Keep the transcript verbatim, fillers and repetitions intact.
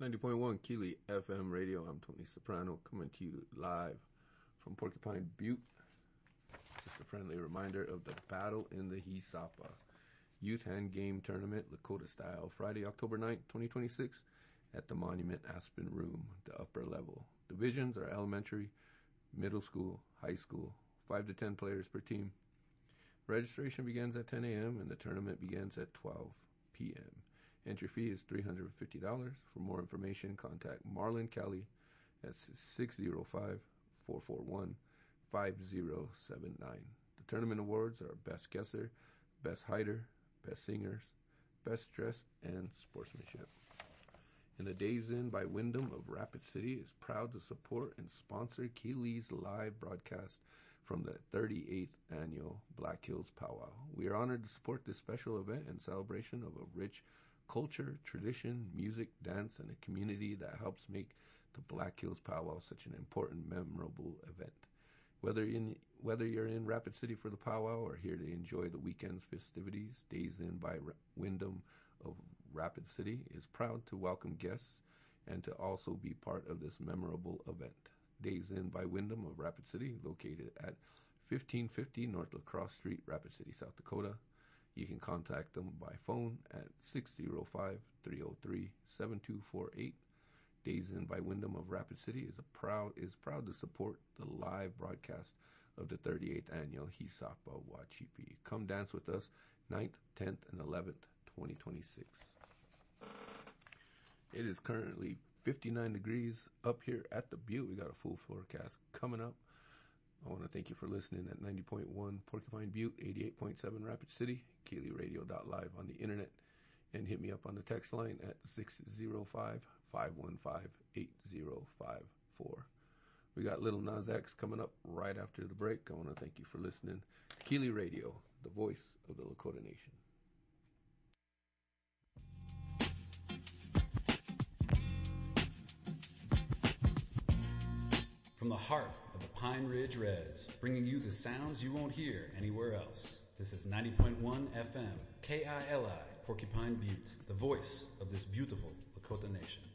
ninety point one Keely F M radio. I'm Tony Soprano coming to you live from Porcupine Butte. Just a friendly reminder of the Battle in the Hisapa Youth Hand Game Tournament, Lakota style, Friday, October ninth, twenty twenty-six at the Monument Aspen Room, the upper level. Divisions are elementary, middle school, high school, five to ten players per team. Registration begins at ten a.m. and the tournament begins at twelve p.m. Entry fee is three hundred fifty dollars. For more information, contact Marlon Kelly at six oh five, four four one, five oh seven nine. The tournament awards are Best Guesser, Best Hider, Best Singers, Best Dressed, and Sportsmanship. And the Days Inn by Wyndham of Rapid City is proud to support and sponsor Keely's live broadcast from the thirty-eighth Annual Black Hills Powwow. We are honored to support this special event in celebration of a rich culture, tradition, music, dance, and a community that helps make the Black Hills Powwow such an important, memorable event. Whether in whether you're in Rapid City for the powwow or here to enjoy the weekend's festivities, Days Inn by Wyndham of Rapid City is proud to welcome guests and to also be part of this memorable event. Days Inn by Wyndham of Rapid City, located at fifteen fifty North Lacrosse Street, Rapid City, South Dakota. You can contact them by phone at six oh five, three oh three, seven two four eight. Days Inn by Wyndham of Rapid City is a proud is proud to support the live broadcast of the thirty-eighth Annual Hisapa Wachipi. Come dance with us ninth, tenth, and eleventh, twenty twenty-six. It is currently fifty-nine degrees up here at the Butte. We got a full forecast coming up. I want to thank you for listening at ninety point one Porcupine Butte, eighty-eight point seven Rapid City, Keely Radio dot live on the internet, and hit me up on the text line at six oh five, five one five, eight oh five four. We got Little Nas X coming up right after the break. I want to thank you for listening to Keely Radio, the voice of the Lakota Nation. From the heart of the Pine Ridge Reds, bringing you the sounds you won't hear anywhere else. This is ninety point one F M, K I L I, Porcupine Butte, the voice of this beautiful Lakota Nation.